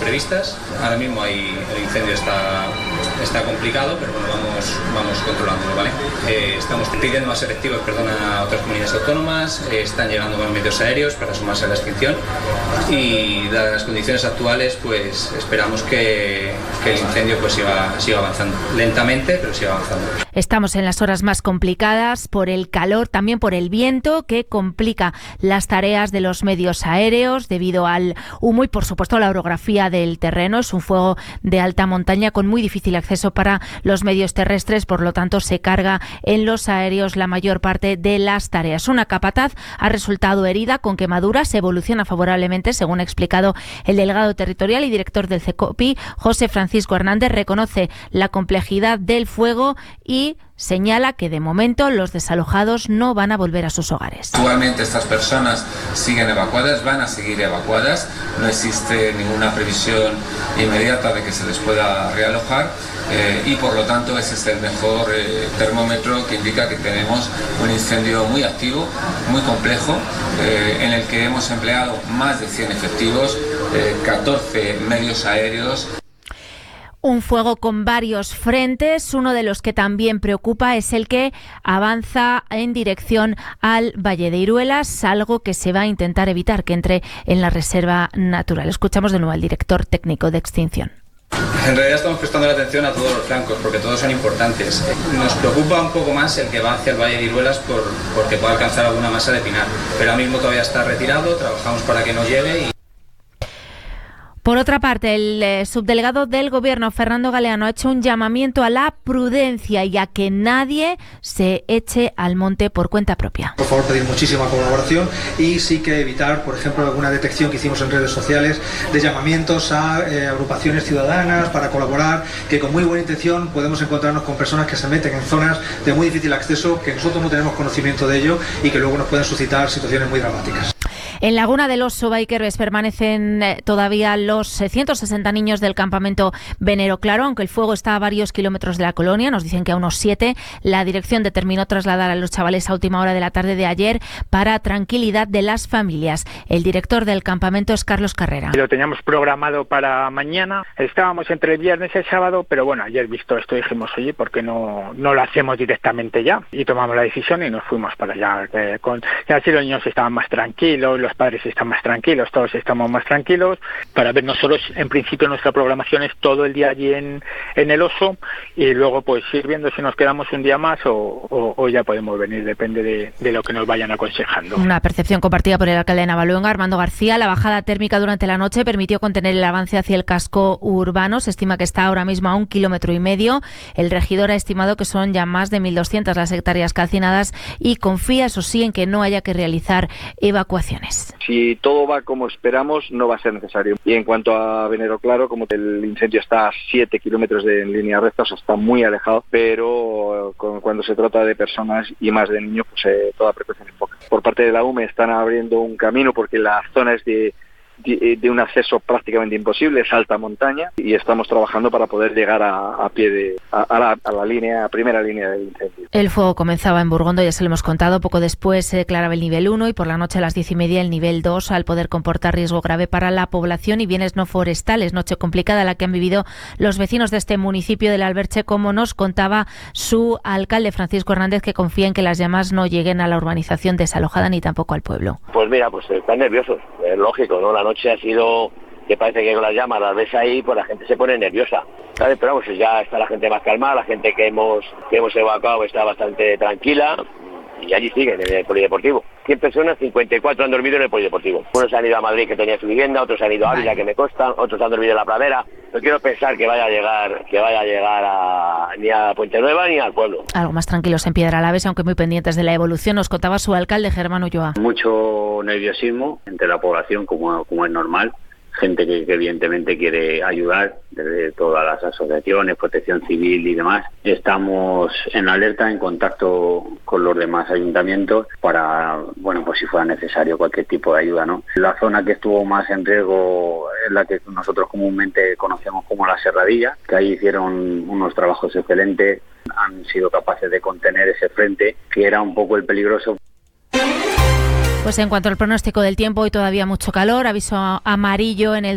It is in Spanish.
previstas. Ahora mismo el incendio está complicado, pero bueno, vamos controlándolo, ¿vale? Estamos pidiendo más efectivos, a otras comunidades autónomas, están llegando más medios aéreos para sumarse a la extinción y dadas las condiciones actuales, pues esperamos que el incendio pues siga avanzando. Lentamente, pero siga avanzando. Estamos en las horas más complicadas por el calor, también por el viento que complica las tareas de los medios aéreos debido al humo y por supuesto a la orografía del terreno. Es un fuego de alta montaña con muy difícil acceso para los medios terrestres, por lo tanto se carga en los aéreos la mayor parte de las tareas. Una capataz ha resultado herida con quemaduras, evoluciona favorablemente, según ha explicado el delegado territorial y director del CECOPI, José Francisco Hernández. Reconoce la complejidad del fuego y señala que de momento los desalojados no van a volver a sus hogares. Actualmente estas personas siguen evacuadas, van a seguir evacuadas, no existe ninguna previsión inmediata de que se les pueda realojar y por lo tanto ese es el mejor termómetro que indica que tenemos un incendio muy activo, muy complejo, en el que hemos empleado más de 100 efectivos, 14 medios aéreos. Un fuego con varios frentes. Uno de los que también preocupa es el que avanza en dirección al Valle de Iruelas, algo que se va a intentar evitar que entre en la reserva natural. Escuchamos de nuevo al director técnico de extinción. En realidad estamos prestando atención a todos los flancos porque todos son importantes. Nos preocupa un poco más el que va hacia el Valle de Iruelas porque puede alcanzar alguna masa de pinar, pero ahora mismo todavía está retirado, trabajamos para que no llegue. Por otra parte, el subdelegado del Gobierno, Fernando Galeano, ha hecho un llamamiento a la prudencia y a que nadie se eche al monte por cuenta propia. Por favor, pedir muchísima colaboración y sí que evitar, por ejemplo, alguna detección que hicimos en redes sociales de llamamientos a agrupaciones ciudadanas para colaborar, que con muy buena intención podemos encontrarnos con personas que se meten en zonas de muy difícil acceso, que nosotros no tenemos conocimiento de ello y que luego nos pueden suscitar situaciones muy dramáticas. En Laguna del Oso, Baiquerbes, permanecen todavía los 160 niños del campamento Venero Claro, aunque el fuego está a varios kilómetros de la colonia, nos dicen que a unos 7. La dirección determinó trasladar a los chavales a última hora de la tarde de ayer para tranquilidad de las familias. El director del campamento es Carlos Carrera. Lo teníamos programado para mañana, estábamos entre el viernes y el sábado, pero bueno, ayer visto esto dijimos, oye, ¿por qué no lo hacemos directamente ya? Y tomamos la decisión y nos fuimos para allá. Y así los niños estaban más tranquilos, los padres están más tranquilos, todos estamos más tranquilos, para ver nosotros, en principio nuestra programación es todo el día allí en el Oso y luego pues ir viendo si nos quedamos un día más o ya podemos venir, depende de lo que nos vayan aconsejando. Una percepción compartida por el alcalde de Navaluenga, Armando García. La bajada térmica durante la noche permitió contener el avance hacia el casco urbano, se estima que está ahora mismo a 1,5 kilómetros. El regidor ha estimado que son ya más de 1.200 las hectáreas calcinadas y confía, eso sí, en que no haya que realizar evacuaciones. Si todo va como esperamos, no va a ser necesario. Y en cuanto a Venero Claro, como el incendio está a 7 kilómetros en línea recta, o sea, está muy alejado, pero cuando se trata de personas y más de niños, pues toda precaución es poca. Por parte de la UME están abriendo un camino porque la zona es de un acceso prácticamente imposible, es alta montaña y estamos trabajando para poder llegar a pie a la primera línea del incendio. El fuego comenzaba en Burgondo, ya se lo hemos contado, poco después se declaraba el nivel 1 y por la noche a las 10:30 el nivel 2 al poder comportar riesgo grave para la población y bienes no forestales. Noche complicada la que han vivido los vecinos de este municipio del Alberche, como nos contaba su alcalde Francisco Hernández, que confía en que las llamas no lleguen a la urbanización desalojada ni tampoco al pueblo. Pues mira, pues están nerviosos, es lógico, ¿no? La noche ha sido que parece que con las llamas las ves ahí, pues la gente se pone nerviosa, ¿sabes? Pero vamos, ya está la gente más calmada, la gente que hemos evacuado está bastante tranquila y allí siguen en el polideportivo. 100 personas, 54 han dormido en el polideportivo. Unos han ido a Madrid, que tenía su vivienda, otros han ido a Ávila, que me consta, otros han dormido en la pradera. No quiero pensar que vaya a llegar ni a Puente Nueva ni al pueblo. Algo más tranquilos en Piedralaves, aunque muy pendientes de la evolución, nos contaba su alcalde Germán Ulloa. Mucho nerviosismo entre la población, como es normal. Gente que evidentemente quiere ayudar, desde todas las asociaciones, protección civil y demás. Estamos en alerta, en contacto con los demás ayuntamientos para, pues si fuera necesario cualquier tipo de ayuda, ¿no? La zona que estuvo más en riesgo es la que nosotros comúnmente conocemos como la Serradilla, que ahí hicieron unos trabajos excelentes, han sido capaces de contener ese frente, que era un poco el peligroso. Pues en cuanto al pronóstico del tiempo, hoy todavía mucho calor, aviso amarillo en el